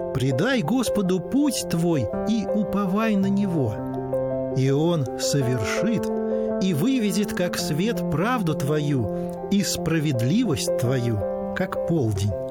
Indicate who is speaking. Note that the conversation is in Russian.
Speaker 1: Предай Господу путь твой и уповай на Него, и Он совершит и выведет, как свет, правду твою и справедливость твою, как полдень.